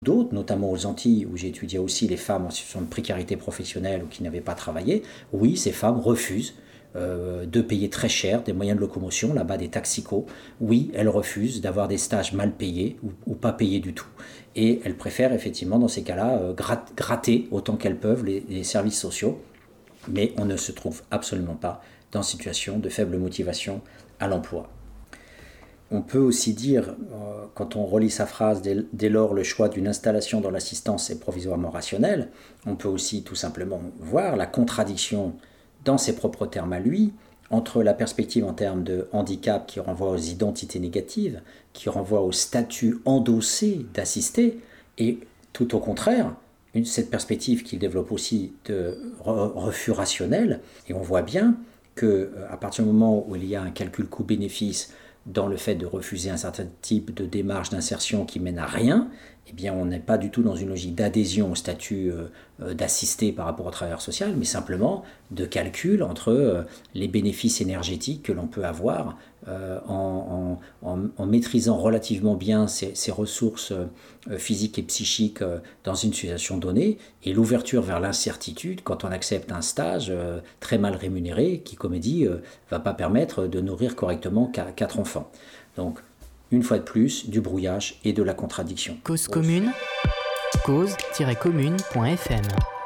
d'autres, notamment aux Antilles, où j'ai étudié aussi les femmes en situation de précarité professionnelle ou qui n'avaient pas travaillé, oui, ces femmes refusent de payer très cher des moyens de locomotion, là-bas des taxicos. Oui, elles refusent d'avoir des stages mal payés ou pas payés du tout. Et elles préfèrent effectivement, dans ces cas-là, gratter autant qu'elles peuvent les services sociaux. Mais on ne se trouve absolument pas dans une situation de faible motivation à l'emploi. On peut aussi dire, quand on relit sa phrase, dès lors le choix d'une installation dans l'assistance est provisoirement rationnel, on peut aussi tout simplement voir la contradiction dans ses propres termes à lui, entre la perspective en termes de handicap qui renvoie aux identités négatives, qui renvoie au statut endossé d'assisté, et tout au contraire, cette perspective qu'il développe aussi de refus rationnel, et on voit bien qu'à partir du moment où il y a un calcul coût-bénéfice dans le fait de refuser un certain type de démarche d'insertion qui mène à rien, eh bien on n'est pas du tout dans une logique d'adhésion au statut d'assisté par rapport au travailleur social, mais simplement de calcul entre les bénéfices énergétiques que l'on peut avoir en maîtrisant relativement bien ses ressources physiques et psychiques dans une situation donnée, et l'ouverture vers l'incertitude quand on accepte un stage très mal rémunéré qui, comme dit, va pas permettre de nourrir correctement 4 enfants. Donc, une fois de plus, du brouillage et de la contradiction. Cause commune, cause-commune.fm 93.1.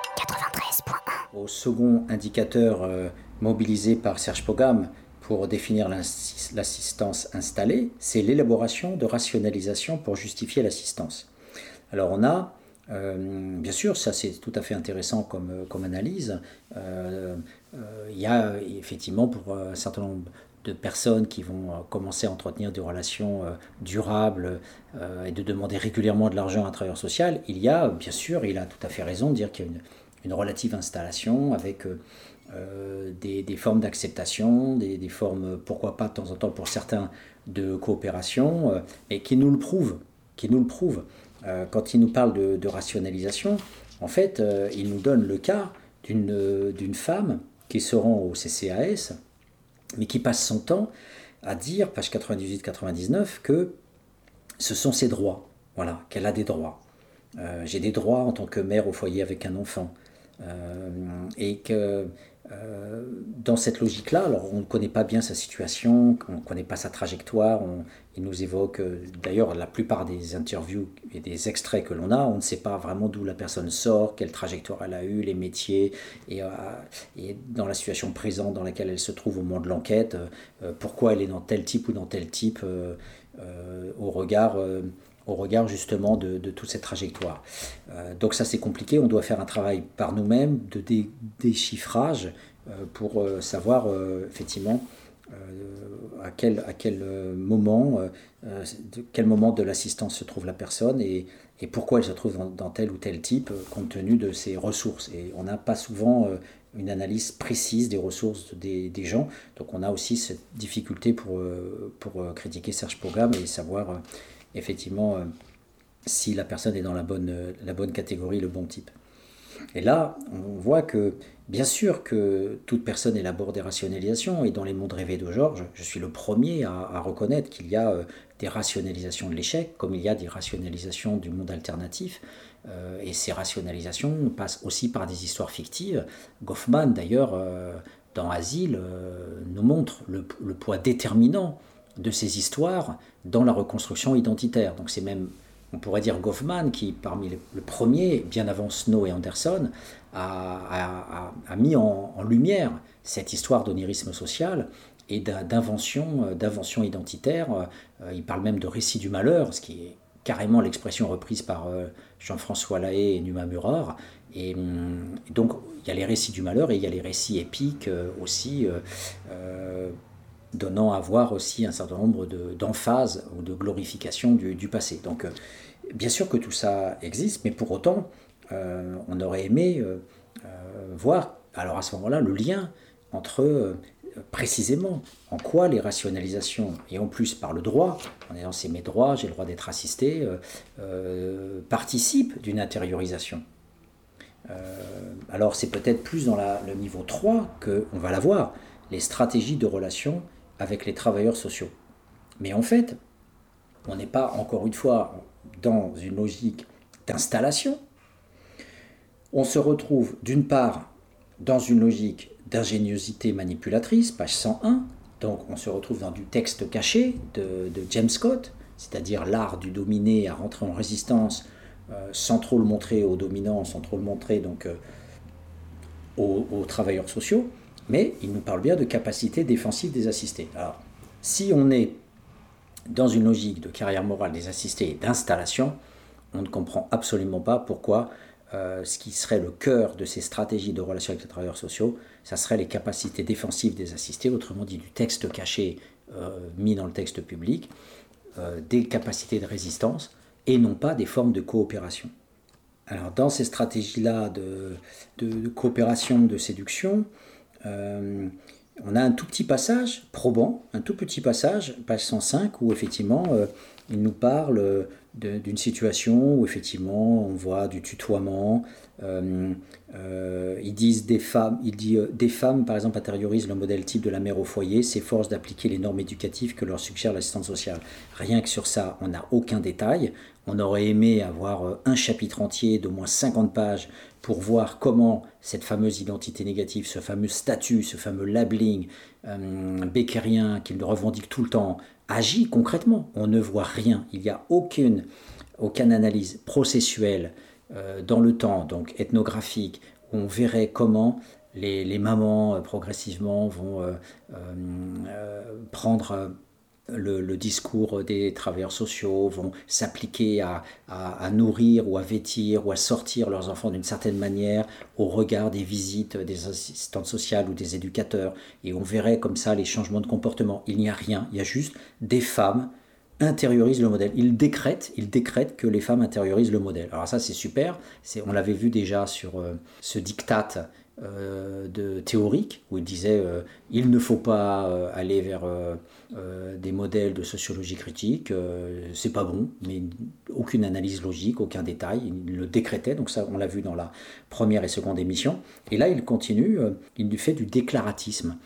Au second indicateur mobilisé par Serge Pogam pour définir l'assistance installée, c'est l'élaboration de rationalisation pour justifier l'assistance. Alors on a, bien sûr, ça c'est tout à fait intéressant comme analyse, il y a effectivement pour un certain nombre de personnes qui vont commencer à entretenir des relations durables et de demander régulièrement de l'argent à un travailleur social, il y a, bien sûr, il a tout à fait raison de dire qu'il y a une relative installation avec des formes d'acceptation, des formes, pourquoi pas de temps en temps pour certains, de coopération, et qui nous le prouvent. Quand il nous parle de rationalisation, en fait, il nous donne le cas d'une femme qui se rend au CCAS, mais qui passe son temps à dire, page 98-99, que ce sont ses droits, voilà, qu'elle a des droits. J'ai des droits en tant que mère au foyer avec un enfant. Et que dans cette logique-là, alors on ne connaît pas bien sa situation, on ne connaît pas sa trajectoire, il nous évoque, d'ailleurs la plupart des interviews et des extraits que l'on a, on ne sait pas vraiment d'où la personne sort, quelle trajectoire elle a eue, les métiers, et dans la situation présente dans laquelle elle se trouve au moment de l'enquête, pourquoi elle est dans tel type ou dans tel type, au regard justement de toute cette trajectoire. Donc ça c'est compliqué, on doit faire un travail par nous-mêmes de déchiffrage pour savoir effectivement à quel moment de l'assistance se trouve la personne et pourquoi elle se trouve dans tel ou tel type compte tenu de ses ressources. Et on n'a pas souvent une analyse précise des ressources des gens, donc on a aussi cette difficulté pour critiquer Serge Pogam et savoir effectivement si la personne est dans la bonne catégorie, le bon type. Et là, on voit que, bien sûr que toute personne élabore des rationalisations, et dans les mondes rêvés de Georges, je suis le premier à reconnaître qu'il y a des rationalisations de l'échec, comme il y a des rationalisations du monde alternatif, et ces rationalisations passent aussi par des histoires fictives. Goffman, d'ailleurs, dans Asile, nous montre le poids déterminant de ces histoires dans la reconstruction identitaire. Donc c'est même, on pourrait dire, Goffman qui, parmi le premier, bien avant Snow et Anderson, a mis en lumière cette histoire d'onirisme social et d'invention identitaire. Il parle même de récit du malheur, ce qui est carrément l'expression reprise par Jean-François Lahaye et Numa Murard. Et donc il y a les récits du malheur et il y a les récits épiques aussi, donnant à voir aussi un certain nombre d'emphases ou de glorification du passé. Donc bien sûr que tout ça existe, mais pour autant on aurait aimé voir alors à ce moment-là le lien entre précisément en quoi les rationalisations, et en plus par le droit, en disant c'est mes droits, j'ai le droit d'être assisté, participent d'une intériorisation. Alors c'est peut-être plus dans le niveau 3 qu'on va la voir, les stratégies de relation avec les travailleurs sociaux. Mais en fait, on n'est pas, encore une fois, dans une logique d'installation. On se retrouve d'une part dans une logique d'ingéniosité manipulatrice, page 101, donc on se retrouve dans du texte caché de James Scott, c'est-à-dire l'art du dominé à rentrer en résistance sans trop le montrer aux dominants, sans trop le montrer donc, aux travailleurs sociaux, mais il nous parle bien de capacité défensive des assistés. Alors, si on est dans une logique de carrière morale des assistés et d'installation, on ne comprend absolument pas pourquoi ce qui serait le cœur de ces stratégies de relation avec les travailleurs sociaux, ça serait les capacités défensives des assistés, autrement dit du texte caché mis dans le texte public, des capacités de résistance et non pas des formes de coopération. Alors dans ces stratégies-là de coopération, de séduction, on a un tout petit passage probant, un tout petit passage, page 105, où effectivement il nous parle d'une situation où effectivement on voit du tutoiement. Ils disent des femmes par exemple intériorisent le modèle type de la mère au foyer, s'efforcent d'appliquer les normes éducatives que leur suggère l'assistante sociale. Rien que sur ça, on n'a aucun détail. On aurait aimé avoir un chapitre entier d'au moins 50 pages pour voir comment cette fameuse identité négative, ce fameux statut, ce fameux labeling beckerien qu'il revendique tout le temps, agit concrètement. On ne voit rien. Il n'y a aucune analyse processuelle dans le temps, donc ethnographique, où on verrait comment les mamans progressivement vont prendre le discours des travailleurs sociaux, vont s'appliquer à nourrir ou à vêtir ou à sortir leurs enfants d'une certaine manière au regard des visites des assistantes sociales ou des éducateurs. Et on verrait comme ça les changements de comportement. Il n'y a rien, il y a juste des femmes intériorisent le modèle. Il décrète que les femmes intériorisent le modèle. Alors ça c'est super, on l'avait vu déjà sur ce diktat théorique où il disait il ne faut pas aller vers des modèles de sociologie critique, c'est pas bon, mais aucune analyse logique, aucun détail, il le décrétait, donc ça on l'a vu dans la première et seconde émission, et là il continue, il fait du déclaratisme,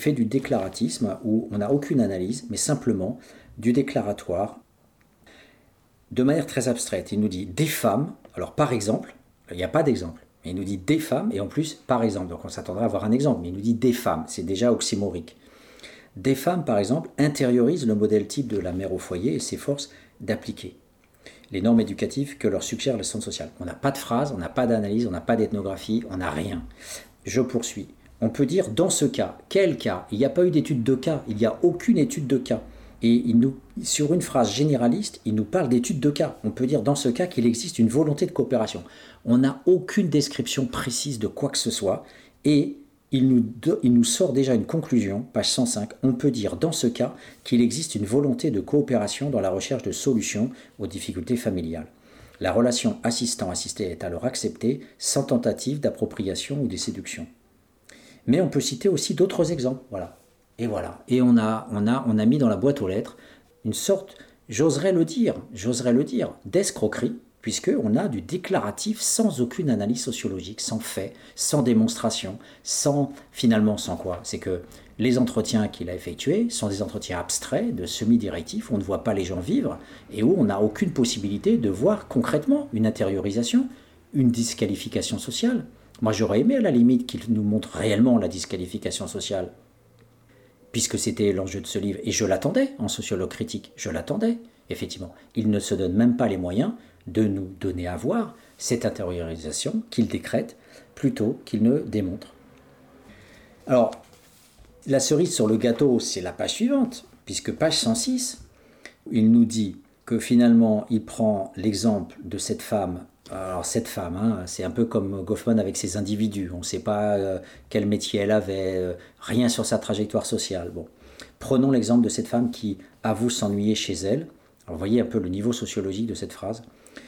où on n'a aucune analyse, mais simplement du déclaratoire, de manière très abstraite. Il nous dit des femmes, alors par exemple, il n'y a pas d'exemple, mais il nous dit des femmes, et en plus par exemple, donc on s'attendrait à avoir un exemple, mais il nous dit des femmes, c'est déjà oxymorique. Des femmes, par exemple, intériorisent le modèle type de la mère au foyer et s'efforcent d'appliquer les normes éducatives que leur suggère le centre social. On n'a pas de phrase, on n'a pas d'analyse, on n'a pas d'ethnographie, on n'a rien. Je poursuis. On peut dire dans ce cas, quel cas? Il n'y a pas eu d'étude de cas, il n'y a aucune étude de cas. Et sur une phrase généraliste, il nous parle d'études de cas. On peut dire dans ce cas qu'il existe une volonté de coopération. On n'a aucune description précise de quoi que ce soit. Et il nous sort déjà une conclusion, page 105. On peut dire dans ce cas qu'il existe une volonté de coopération dans la recherche de solutions aux difficultés familiales. La relation assistant-assisté est alors acceptée sans tentative d'appropriation ou de séduction. Mais on peut citer aussi d'autres exemples. Voilà. Et voilà. Et on a mis dans la boîte aux lettres une sorte, j'oserais le dire, d'escroquerie, puisqu'on a du déclaratif sans aucune analyse sociologique, sans fait, sans démonstration, finalement sans quoi? C'est que les entretiens qu'il a effectués sont des entretiens abstraits, de semi-directifs, où on ne voit pas les gens vivre, et où on n'a aucune possibilité de voir concrètement une intériorisation, une disqualification sociale. Moi j'aurais aimé à la limite qu'il nous montre réellement la disqualification sociale, puisque c'était l'enjeu de ce livre, et je l'attendais en sociologue critique, je l'attendais, effectivement. Il ne se donne même pas les moyens de nous donner à voir cette intériorisation qu'il décrète plutôt qu'il ne démontre. Alors, la cerise sur le gâteau, c'est la page suivante, puisque page 106, il nous dit que finalement, il prend l'exemple de cette femme. Alors cette femme, c'est un peu comme Goffman avec ses individus, on ne sait pas quel métier elle avait, rien sur sa trajectoire sociale. Bon. Prenons l'exemple de cette femme qui avoue s'ennuyer chez elle. Alors, vous voyez un peu le niveau sociologique de cette phrase.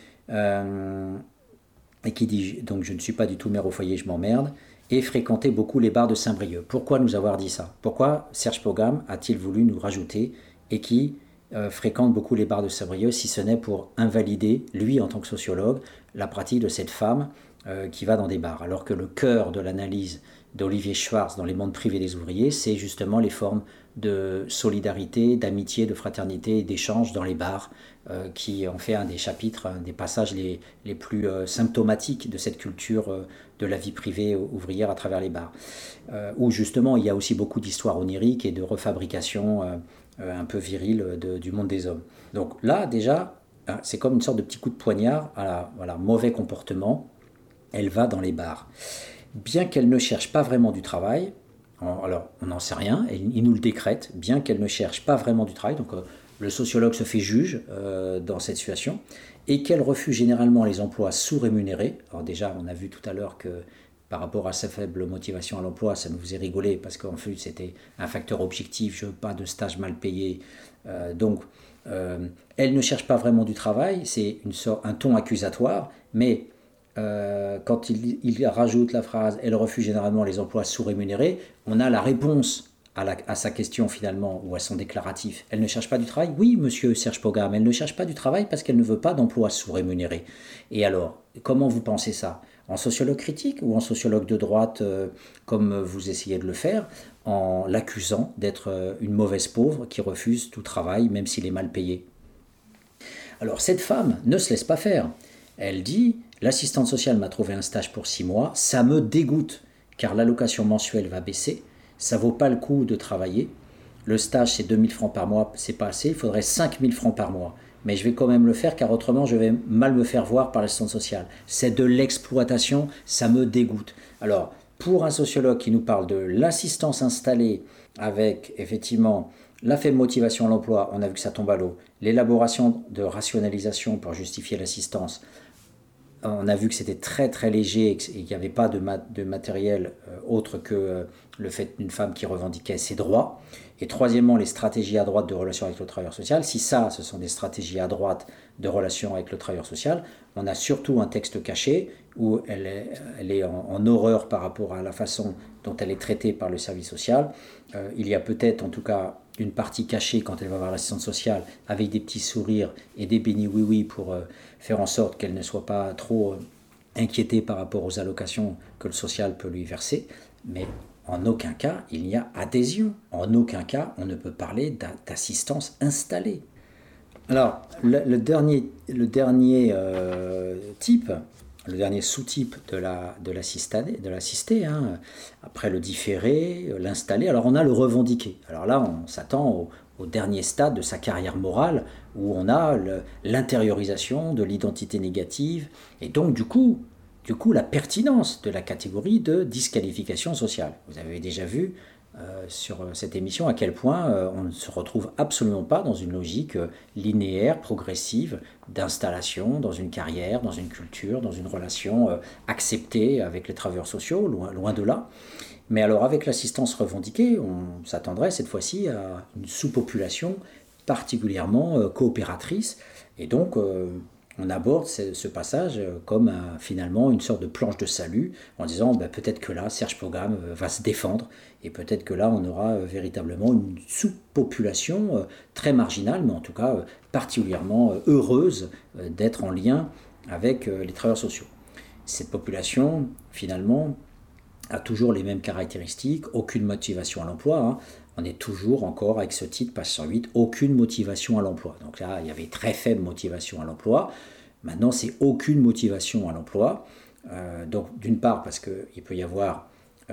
Et qui dit, donc je ne suis pas du tout mère au foyer, je m'emmerde, et fréquentait beaucoup les bars de Saint-Brieuc. Pourquoi nous avoir dit ça? Pourquoi Serge Pogam a-t-il voulu nous rajouter et qui fréquente beaucoup les bars de Saint-Brieuc, si ce n'est pour invalider, lui en tant que sociologue, la pratique de cette femme qui va dans des bars, alors que le cœur de l'analyse d'Olivier Schwartz dans les mondes privés des ouvriers, c'est justement les formes de solidarité, d'amitié, de fraternité et d'échange dans les bars, qui en fait un des chapitres, un des passages les plus symptomatiques de cette culture de la vie privée ouvrière à travers les bars. Où justement il y a aussi beaucoup d'histoires oniriques et de refabrication un peu virile du monde des hommes. Donc là déjà, c'est comme une sorte de petit coup de poignard voilà, mauvais comportement, elle va dans les bars. Bien qu'elle ne cherche pas vraiment du travail, alors on n'en sait rien, il nous le décrète, bien qu'elle ne cherche pas vraiment du travail, donc le sociologue se fait juge dans cette situation, et qu'elle refuse généralement les emplois sous-rémunérés. Alors déjà, on a vu tout à l'heure que par rapport à sa faible motivation à l'emploi, ça nous faisait rigoler, parce qu'en fait c'était un facteur objectif, je veux pas de stage mal payé, donc elle ne cherche pas vraiment du travail, c'est un ton accusatoire, mais quand il rajoute la phrase « elle refuse généralement les emplois sous-rémunérés », on a la réponse à sa question finalement, ou à son déclaratif. Elle ne cherche pas du travail? Oui, monsieur Serge Pogam, elle ne cherche pas du travail parce qu'elle ne veut pas d'emploi sous-rémunéré. Et alors, comment vous pensez ça? En sociologue critique ou en sociologue de droite, comme vous essayez de le faire, en l'accusant d'être une mauvaise pauvre qui refuse tout travail, même s'il est mal payé? Alors cette femme ne se laisse pas faire. Elle dit « L'assistante sociale m'a trouvé un stage pour 6 mois, ça me dégoûte, car l'allocation mensuelle va baisser, ça vaut pas le coup de travailler. Le stage, c'est 2000 francs par mois, c'est pas assez, il faudrait 5000 francs par mois. Mais je vais quand même le faire, car autrement, je vais mal me faire voir par l'assistante sociale. C'est de l'exploitation, ça me dégoûte. » Alors, pour un sociologue qui nous parle de l'assistance installée avec, effectivement, la faible motivation à l'emploi, on a vu que ça tombe à l'eau, l'élaboration de rationalisation pour justifier l'assistance, on a vu que c'était très très léger et qu'il n'y avait pas de matériel autre que le fait d'une femme qui revendiquait ses droits. Et troisièmement, les stratégies à droite de relation avec le travailleur social. Si ça, ce sont des stratégies à droite de relation avec le travailleur social, on a surtout un texte caché où elle est en horreur par rapport à la façon dont elle est traitée par le service social. Il y a peut-être en tout cas une partie cachée quand elle va voir l'assistante sociale avec des petits sourires et des bénis oui-oui pour faire en sorte qu'elle ne soit pas trop inquiétée par rapport aux allocations que le social peut lui verser. Mais en aucun cas, il n'y a adhésion. En aucun cas, on ne peut parler d'assistance installée. Alors, le dernier type, le dernier sous-type de l'assisté, hein, après le différé, l'installé, alors on a le revendiqué. Alors là, on s'attend au dernier stade de sa carrière morale, où on a l'intériorisation de l'identité négative, et donc du coup la pertinence de la catégorie de disqualification sociale. Vous avez déjà vu sur cette émission à quel point on ne se retrouve absolument pas dans une logique linéaire, progressive, d'installation dans une carrière, dans une culture, dans une relation acceptée avec les travailleurs sociaux, loin de là. Mais alors avec l'assistance revendiquée, on s'attendrait cette fois-ci à une sous-population particulièrement coopératrice, et donc on aborde ce passage comme finalement une sorte de planche de salut, en disant peut-être que là Serge Pogam va se défendre, et peut-être que là on aura véritablement une sous-population très marginale, mais en tout cas particulièrement heureuse d'être en lien avec les travailleurs sociaux. Cette population finalement a toujours les mêmes caractéristiques, aucune motivation à l'emploi, hein. On est toujours encore avec ce titre, page 108, aucune motivation à l'emploi. Donc là, il y avait très faible motivation à l'emploi. Maintenant, c'est aucune motivation à l'emploi. Donc d'une part, parce qu'il peut y avoir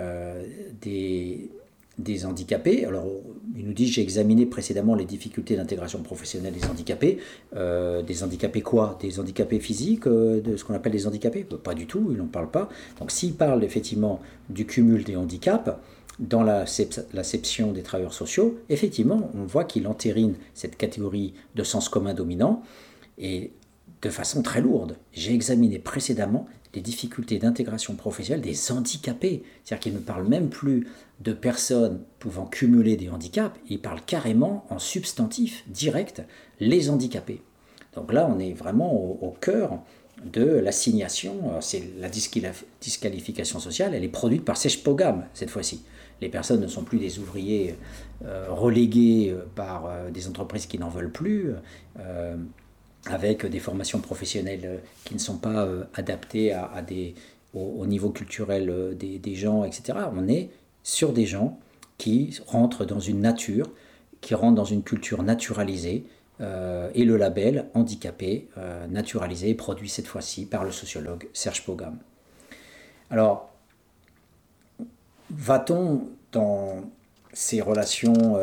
des handicapés. Alors, il nous dit, j'ai examiné précédemment les difficultés d'intégration professionnelle des handicapés. Des handicapés quoi? Des handicapés physiques, de ce qu'on appelle des handicapés? Pas du tout, il n'en parle pas. Donc s'il parle effectivement du cumul des handicaps, dans l'acception des travailleurs sociaux, effectivement, on voit qu'il entérine cette catégorie de sens commun dominant, et de façon très lourde. J'ai examiné précédemment les difficultés d'intégration professionnelle des handicapés. C'est-à-dire qu'il ne parle même plus de personnes pouvant cumuler des handicaps, il parle carrément en substantif direct, les handicapés. Donc là, on est vraiment au cœur de l'assignation. C'est la disqualification sociale, elle est produite par Serge Pogam cette fois-ci. Les personnes ne sont plus des ouvriers relégués par des entreprises qui n'en veulent plus, avec des formations professionnelles qui ne sont pas adaptées au niveau culturel des gens, etc. On est sur des gens qui rentre dans une nature, qui rentre dans une culture naturalisée, et le label handicapé naturalisé est produit cette fois-ci par le sociologue Serge Pogam. Alors, va-t-on dans ces relations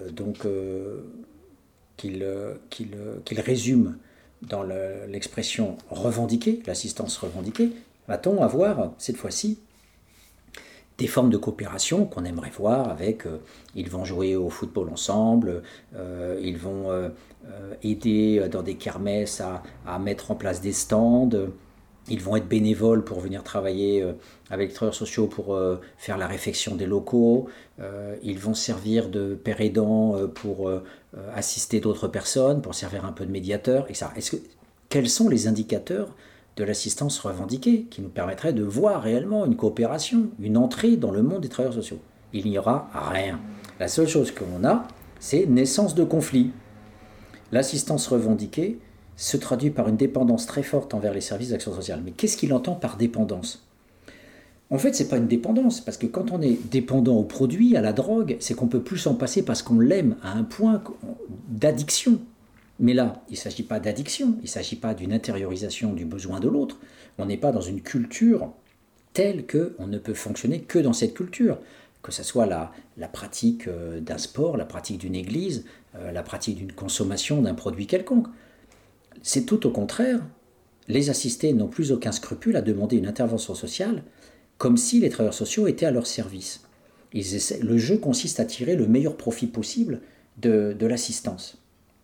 qu'il résume dans l'expression revendiquer, l'assistance revendiquée, va-t-on avoir cette fois-ci des formes de coopération qu'on aimerait voir avec, ils vont jouer au football ensemble, ils vont aider dans des kermesses à mettre en place des stands, ils vont être bénévoles pour venir travailler avec les travailleurs sociaux pour faire la réfection des locaux, ils vont servir de père aidant pour assister d'autres personnes, pour servir un peu de médiateur, etc. Quels sont les indicateurs de l'assistance revendiquée qui nous permettrait de voir réellement une coopération, une entrée dans le monde des travailleurs sociaux? Il n'y aura rien. La seule chose qu'on a, c'est naissance de conflits. L'assistance revendiquée se traduit par une dépendance très forte envers les services d'action sociale. Mais qu'est-ce qu'il entend par dépendance? En fait, ce n'est pas une dépendance, parce que quand on est dépendant au produit, à la drogue, c'est qu'on ne peut plus s'en passer parce qu'on l'aime à un point d'addiction. Mais là, il ne s'agit pas d'addiction, il ne s'agit pas d'une intériorisation du besoin de l'autre. On n'est pas dans une culture telle qu'on ne peut fonctionner que dans cette culture, que ce soit la pratique d'un sport, la pratique d'une église, la pratique d'une consommation d'un produit quelconque. C'est tout au contraire, les assistés n'ont plus aucun scrupule à demander une intervention sociale, comme si les travailleurs sociaux étaient à leur service. Le jeu consiste à tirer le meilleur profit possible de l'assistance.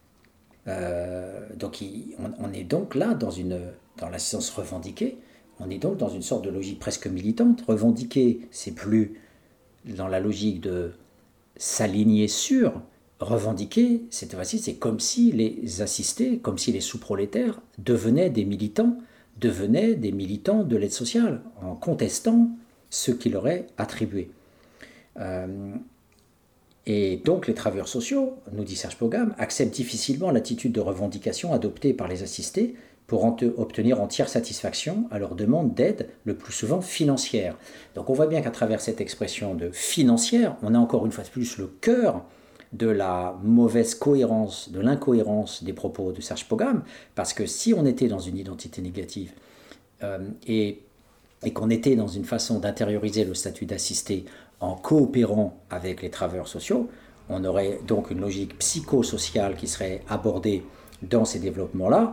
Donc on est donc là dans l'assistance revendiquée, on est donc dans une sorte de logique presque militante. Revendiquer, c'est plus dans la logique de s'aligner sur. Revendiquer, cette fois-ci, c'est comme si les assistés, comme si les sous-prolétaires devenaient des militants de l'aide sociale en contestant ce qui leur est attribué. Et donc les travailleurs sociaux, nous dit Serge Pogam, acceptent difficilement l'attitude de revendication adoptée par les assistés pour obtenir entière satisfaction à leur demande d'aide, le plus souvent financière. Donc on voit bien qu'à travers cette expression de financière, on a encore une fois de plus le cœur de la mauvaise cohérence, de l'incohérence des propos de Serge Pogam, parce que si on était dans une identité négative et qu'on était dans une façon d'intérioriser le statut d'assisté en coopérant avec les travailleurs sociaux, on aurait donc une logique psychosociale qui serait abordée dans ces développements-là.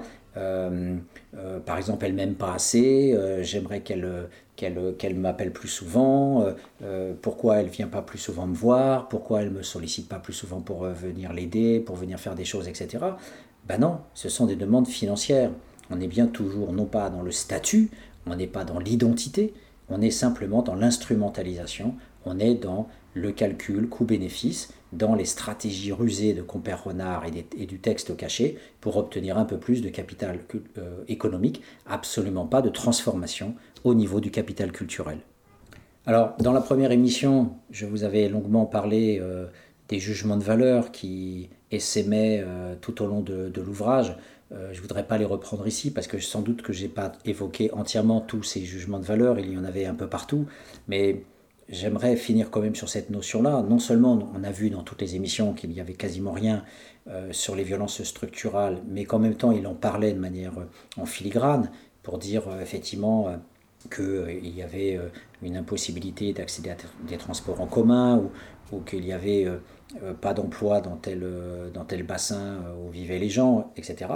Par exemple, elle m'aime pas assez, j'aimerais qu'elle m'appelle plus souvent, pourquoi elle vient pas plus souvent me voir, pourquoi elle me sollicite pas plus souvent pour venir l'aider, pour venir faire des choses, etc. Ben non, ce sont des demandes financières. On est bien toujours non pas dans le statut, on n'est pas dans l'identité, on est simplement dans l'instrumentalisation, on est dans le calcul coût-bénéfice, dans les stratégies rusées de compère-renard et du texte caché pour obtenir un peu plus de capital économique, absolument pas de transformation au niveau du capital culturel. Alors, dans la première émission, je vous avais longuement parlé des jugements de valeur qui essaimaient tout au long de l'ouvrage. Je ne voudrais pas les reprendre ici parce que sans doute que je n'ai pas évoqué entièrement tous ces jugements de valeur, il y en avait un peu partout, mais j'aimerais finir quand même sur cette notion-là. Non seulement on a vu dans toutes les émissions qu'il n'y avait quasiment rien sur les violences structurales, mais qu'en même temps il en parlait de manière en filigrane pour dire effectivement qu'il y avait une impossibilité d'accéder à des transports en commun ou qu'il n'y avait pas d'emploi dans tel bassin où vivaient les gens, etc.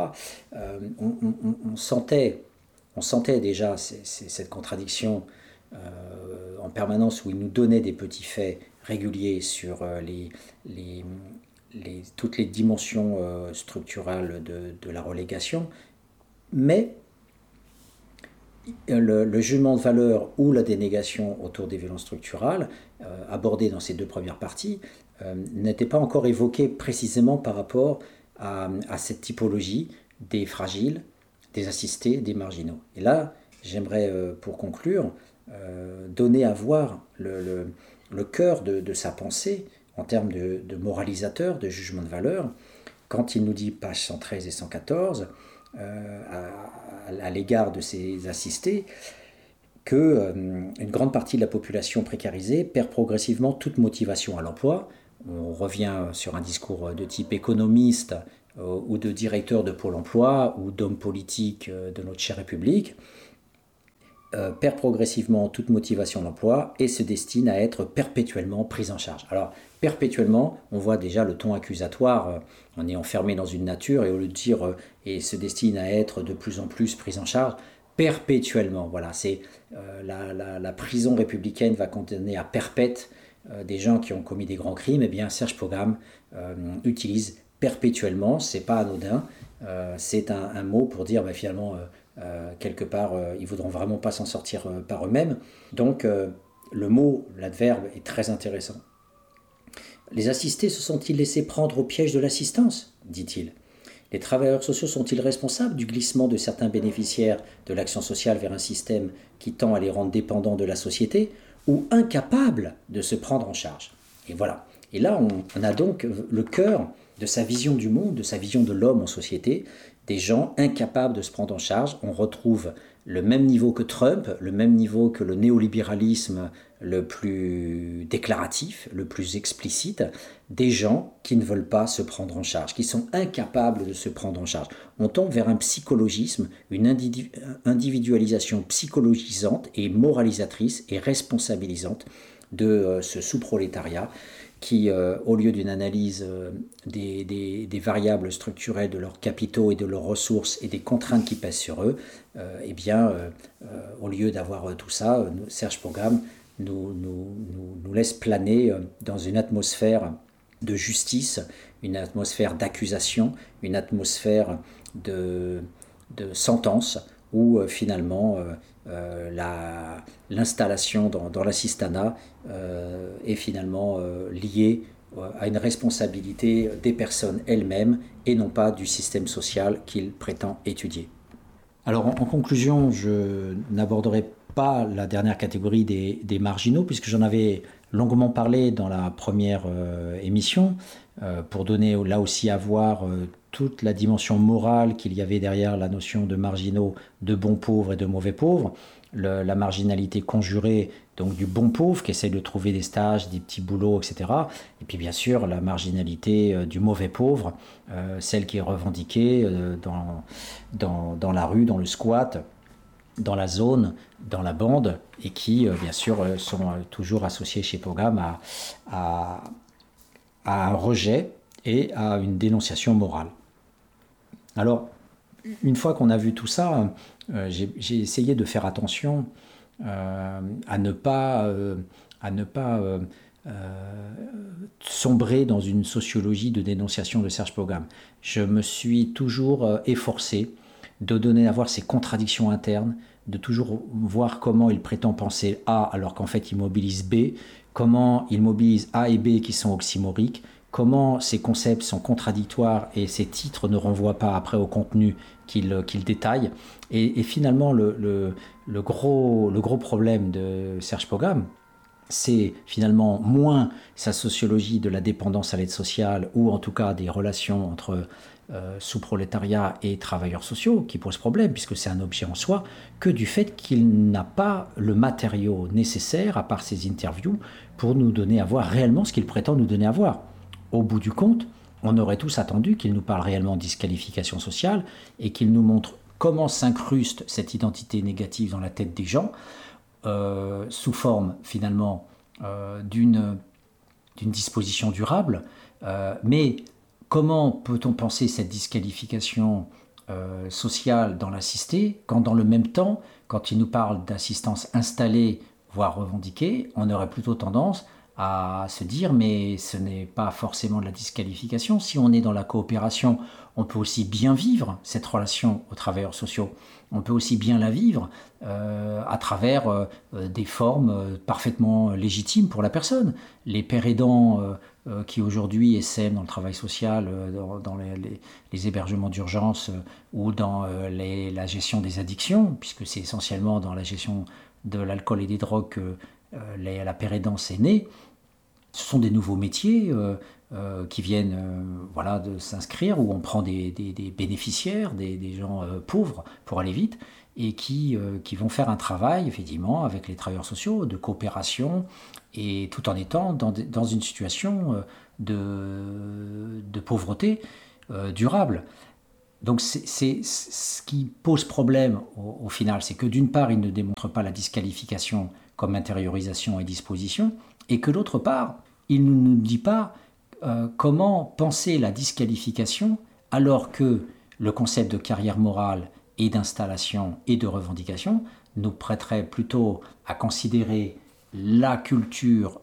On sentait déjà cette contradiction en permanence où il nous donnait des petits faits réguliers sur toutes les dimensions structurales de la relégation, mais le jugement de valeur ou la dénégation autour des violences structurales, abordées dans ces deux premières parties, n'était pas encore évoqué précisément par rapport à cette typologie des fragiles, des assistés, des marginaux. Et là, j'aimerais, pour conclure, donner à voir le cœur de sa pensée en termes de moralisateur, de jugement de valeur, quand il nous dit, pages 113 et 114, à l'égard de ces assistés, qu'une grande partie de la population précarisée perd progressivement toute motivation à l'emploi. On revient sur un discours de type économiste ou de directeur de Pôle emploi ou d'homme politique de notre chère République, perd progressivement toute motivation d'emploi et se destine à être perpétuellement prise en charge. Alors, perpétuellement, on voit déjà le ton accusatoire, on est enfermé dans une nature et au lieu de dire et se destine à être de plus en plus prise en charge, perpétuellement, voilà, c'est la prison républicaine va condamner à perpète des gens qui ont commis des grands crimes. Eh bien, Serge Pogam utilise perpétuellement, c'est pas anodin, c'est un mot pour dire finalement quelque part ils voudront vraiment pas s'en sortir par eux-mêmes. Donc le mot, l'adverbe est très intéressant. Les assistés se sont-ils laissés prendre au piège de l'assistance, dit-il. Les travailleurs sociaux sont-ils responsables du glissement de certains bénéficiaires de l'action sociale vers un système qui tend à les rendre dépendants de la société ou incapables de se prendre en charge? Et voilà. Et là, on a donc le cœur de sa vision du monde, de sa vision de l'homme en société, des gens incapables de se prendre en charge. On retrouve le même niveau que Trump, le même niveau que le néolibéralisme le plus déclaratif, le plus explicite, des gens qui ne veulent pas se prendre en charge, qui sont incapables de se prendre en charge. On tombe vers un psychologisme, une individualisation psychologisante et moralisatrice et responsabilisante de ce sous-prolétariat qui, au lieu d'une analyse des variables structurelles de leurs capitaux et de leurs ressources et des contraintes qui pèsent sur eux, au lieu d'avoir tout ça, Serge Pogam nous laisse planer dans une atmosphère de justice, une atmosphère d'accusation, une atmosphère de sentence, où finalement l'installation dans l'assistanat est finalement liée à une responsabilité des personnes elles-mêmes et non pas du système social qu'il prétend étudier. Alors en conclusion, je n'aborderai pas la dernière catégorie des marginaux, puisque j'en avais longuement parlé dans la première émission, pour donner là aussi à voir toute la dimension morale qu'il y avait derrière la notion de marginaux, de bons pauvres et de mauvais pauvres, la marginalité conjurée donc du bon pauvre qui essaie de trouver des stages, des petits boulots, etc. Et puis bien sûr la marginalité du mauvais pauvre, celle qui est revendiquée dans la rue, dans le squat, dans la zone, dans la bande, et qui bien sûr sont toujours associés chez Pogam à un rejet et à une dénonciation morale. Alors, une fois qu'on a vu tout ça, j'ai essayé de faire attention à ne pas sombrer dans une sociologie de dénonciation de Serge Pogam. Je me suis toujours efforcé de donner à voir ces contradictions internes, de toujours voir comment il prétend penser A alors qu'en fait il mobilise B, comment il mobilise A et B qui sont oxymoriques, comment ces concepts sont contradictoires et ces titres ne renvoient pas après au contenu qu'il détaille. Et finalement, le gros problème de Serge Pogam, c'est finalement moins sa sociologie de la dépendance à l'aide sociale ou en tout cas des relations entre sous-prolétariat et travailleurs sociaux qui pose problème, puisque c'est un objet en soi, que du fait qu'il n'a pas le matériau nécessaire, à part ses interviews, pour nous donner à voir réellement ce qu'il prétend nous donner à voir. Au bout du compte, on aurait tous attendu qu'il nous parle réellement de disqualification sociale et qu'il nous montre comment s'incruste cette identité négative dans la tête des gens, sous forme finalement d'une disposition durable, mais comment peut-on penser cette disqualification sociale dans l'assisté quand dans le même temps, quand il nous parle d'assistance installée, voire revendiquée, on aurait plutôt tendance à se dire mais ce n'est pas forcément de la disqualification. Si on est dans la coopération, on peut aussi bien vivre cette relation aux travailleurs sociaux. On peut aussi bien la vivre à travers des formes parfaitement légitimes pour la personne. Les pères aidants qui aujourd'hui essaiment dans le travail social, dans les hébergements d'urgence ou dans la gestion des addictions, puisque c'est essentiellement dans la gestion de l'alcool et des drogues que la pérédance est née. Ce sont des nouveaux métiers qui viennent de s'inscrire, où on prend des bénéficiaires, des gens pauvres pour aller vite. et qui vont faire un travail, effectivement, avec les travailleurs sociaux, de coopération, et tout en étant dans une situation de pauvreté durable. Donc c'est ce qui pose problème au final, c'est que d'une part, il ne démontre pas la disqualification comme intériorisation et disposition, et que d'autre part, il ne nous dit pas comment penser la disqualification alors que le concept de carrière morale et d'installation et de revendication nous prêterait plutôt à considérer la culture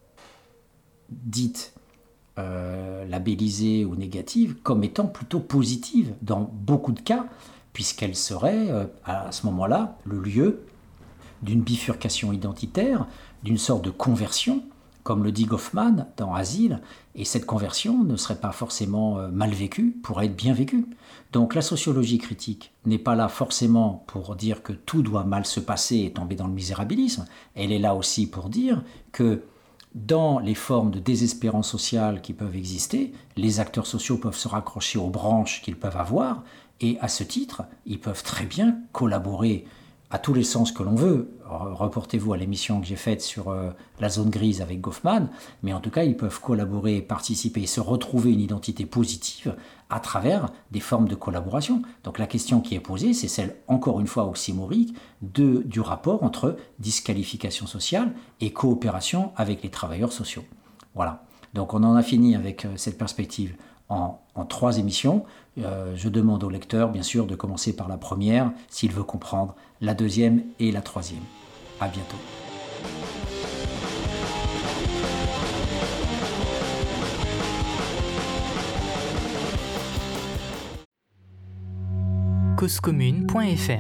dite labellisée ou négative comme étant plutôt positive dans beaucoup de cas, puisqu'elle serait à ce moment-là le lieu d'une bifurcation identitaire, d'une sorte de conversion, comme le dit Goffman dans Asile, et cette conversion ne serait pas forcément mal vécue, pourrait être bien vécue. Donc la sociologie critique n'est pas là forcément pour dire que tout doit mal se passer et tomber dans le misérabilisme, elle est là aussi pour dire que dans les formes de désespérance sociale qui peuvent exister, les acteurs sociaux peuvent se raccrocher aux branches qu'ils peuvent avoir, et à ce titre, ils peuvent très bien collaborer à tous les sens que l'on veut. Reportez-vous à l'émission que j'ai faite sur la zone grise avec Goffman, mais en tout cas, ils peuvent collaborer, participer et se retrouver une identité positive à travers des formes de collaboration. Donc la question qui est posée, c'est celle, encore une fois oxymorique, du rapport entre disqualification sociale et coopération avec les travailleurs sociaux. Voilà. Donc on en a fini avec cette perspective en 3 émissions. Je demande au lecteur, bien sûr, de commencer par la première, s'il veut comprendre la deuxième et la troisième. À bientôt. causecommune.fr